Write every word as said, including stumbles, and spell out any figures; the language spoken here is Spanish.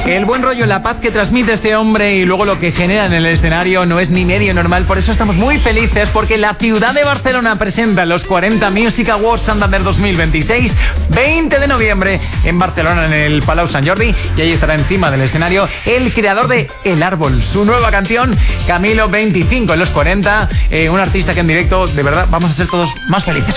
El buen rollo, la paz que transmite este hombre y luego lo que genera en el escenario no es ni medio normal. Por eso estamos muy felices porque la ciudad de Barcelona presenta los cuarenta Music Awards Santander dos mil veintiséis, veinte de noviembre en Barcelona, en el Palau Sant Jordi, y ahí estará encima del escenario el creador de El Árbol, su nueva canción, Camilo veinticinco en los cuarenta, eh, un artista que en directo, de verdad, vamos a ser todos más felices.